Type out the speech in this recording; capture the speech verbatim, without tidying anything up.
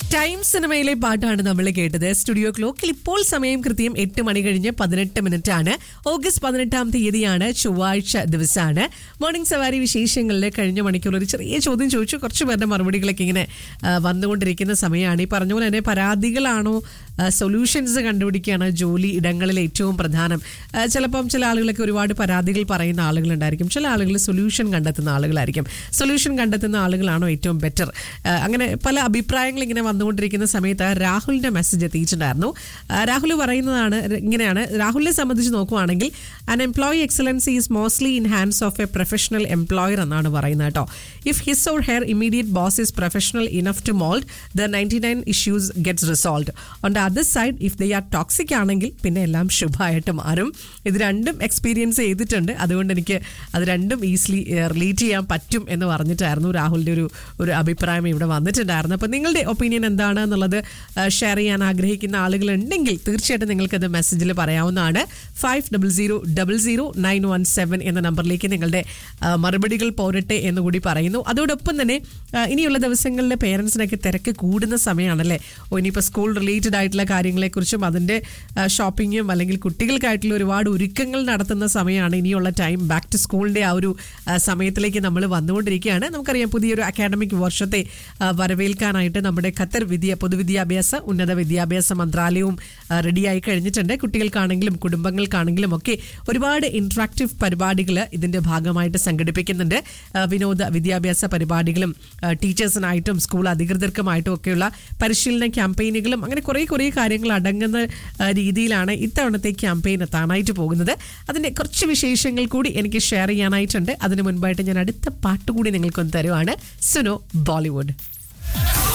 Time സിനിമയിലെ പാട്ടാണ് നമ്മൾ കേട്ടത്. സ്റ്റുഡിയോ ക്ലോക്കിൽ ഇപ്പോൾ സമയം കൃത്യം എട്ട് മണി കഴിഞ്ഞ് പതിനെട്ട് മിനിറ്റ് ആണ്. ഓഗസ്റ്റ് പതിനെട്ടാം തീയതിയാണ്, ചൊവ്വാഴ്ച ദിവസമാണ്. മോർണിംഗ് സവാരി വിശേഷങ്ങളിൽ കഴിഞ്ഞ മണിക്കൂർ ഒരു ചെറിയ ചോദ്യം ചോദിച്ചു. കുറച്ച് പേരുടെ മറുപടികളൊക്കെ ഇങ്ങനെ വന്നുകൊണ്ടിരിക്കുന്ന സമയമാണ്. ഈ പറഞ്ഞ പോലെ തന്നെ പരാതികളാണോ സൊല്യൂഷൻസ് കണ്ടുപിടിക്കുകയാണ് ജോലി ഇടങ്ങളിൽ ഏറ്റവും പ്രധാനം. ചിലപ്പം ചില ആളുകളൊക്കെ ഒരുപാട് പരാതികൾ പറയുന്ന ആളുകളുണ്ടായിരിക്കും, ചില ആളുകൾ സൊല്യൂഷൻ കണ്ടെത്തുന്ന ആളുകളായിരിക്കും. സൊല്യൂഷൻ കണ്ടെത്തുന്ന ആളുകളാണോ ഏറ്റവും ബെറ്റർ? അങ്ങനെ പല അഭിപ്രായങ്ങൾ ഇങ്ങനെ വന്നുകൊണ്ടിരിക്കുന്ന സമയത്ത് രാഹുലിന്റെ മെസ്സേജ് എത്തിയിട്ടുണ്ടായിരുന്നു. രാഹുൽ പറയുന്നതാണ് ഇങ്ങനെയാണ്. രാഹുലിനെ സംബന്ധിച്ച് നോക്കുവാണെങ്കിൽ an employee excellency is mostly in hands of a professional employer എന്നാണ് പറയുന്നത് കേട്ടോ. If his or her immediate boss is professional enough to mold, the ninety-nine issues gets resolved. On the other side, if they are toxic ആണെങ്കിൽ പിന്നെ എല്ലാം ശുഭമായിട്ട് മാറും. ഇത് രണ്ടും experience ചെയ്തിട്ടുണ്ട്, അതുകൊണ്ട് എനിക്ക് അത് രണ്ടും ഈസിലി റിലേറ്റ് ചെയ്യാൻ പറ്റും എന്ന് പറഞ്ഞിട്ടായിരുന്നു രാഹുലിന്റെ ഒരു ഒരു അഭിപ്രായം ഇവിടെ വന്നിട്ടുണ്ടായിരുന്നു. അപ്പോൾ നിങ്ങളുടെ ഒപ്പീനിയൻ എന്താണ് എന്നുള്ളത് ഷെയർ ചെയ്യാൻ ആഗ്രഹിക്കുന്ന ആളുകൾ ഉണ്ടെങ്കിൽ തീർച്ചയായിട്ടും നിങ്ങൾക്കത് മെസ്സേജിൽ പറയാവുന്നതാണ്. Five double zero double zero nine one seven എന്ന നമ്പറിലേക്ക് നിങ്ങളുടെ മറുപടികൾ പോരട്ടെ എന്നുകൂടി പറയുന്നു. അതോടൊപ്പം തന്നെ ഇനിയുള്ള ദിവസങ്ങളിൽ പേരൻസിനൊക്കെ തിരക്ക് കൂടുന്ന സമയമാണല്ലേ. ഓ ഇനിയിപ്പോൾ സ്കൂൾ റിലേറ്റഡ് ആയിട്ടുള്ള കാര്യങ്ങളെക്കുറിച്ചും അതിൻ്റെ ഷോപ്പിങ്ങും അല്ലെങ്കിൽ കുട്ടികൾക്കായിട്ടുള്ള ഒരുപാട് ഒരുക്കങ്ങൾ നടത്തുന്ന സമയമാണ് ഇനിയുള്ള ടൈം. ബാക്ക് ടു സ്കൂളിൻ്റെ ആ ഒരു സമയത്തിലേക്ക് നമ്മൾ വന്നുകൊണ്ടിരിക്കുകയാണ്. നമുക്കറിയാം പുതിയൊരു അക്കാഡമിക് വർഷത്തെ വരവേൽക്കാനായിട്ട് നമ്മുടെ ഖത്തർ വിദ്യ പൊതുവിദ്യാഭ്യാസ ഉന്നത വിദ്യാഭ്യാസ മന്ത്രാലയവും റെഡിയായി കഴിഞ്ഞിട്ടുണ്ട്. കുട്ടികൾക്കാണെങ്കിലും കുടുംബങ്ങൾക്കാണെങ്കിലും ഒക്കെ ഒരുപാട് ഇന്ററാക്റ്റീവ് പരിപാടികൾ ഇതിന്റെ ഭാഗമായിട്ട് സംഘടിപ്പിക്കുന്നുണ്ട്. വിനോദ വിദ്യാഭ്യാസ പരിപാടികളും ടീച്ചേഴ്സിനായിട്ടും സ്കൂൾ അധികൃതർക്കുമായിട്ടും ഒക്കെയുള്ള പരിശീലന ക്യാമ്പയിനുകളും അങ്ങനെ കുറേ കുറേ കാര്യങ്ങൾ അടങ്ങുന്ന രീതിയിലാണ് ഇത്തവണത്തെ ക്യാമ്പയിൻ എത്താനായിട്ട് പോകുന്നത്. അതിന്റെ കുറച്ച് വിശേഷങ്ങൾ കൂടി എനിക്ക് ഷെയർ ചെയ്യാനായിട്ടുണ്ട്. അതിന് മുൻപായിട്ട് ഞാൻ അടുത്ത പാട്ട് കൂടി നിങ്ങൾക്കൊന്ന് തരുവാണ്. സുനോ ബോളിവുഡ്.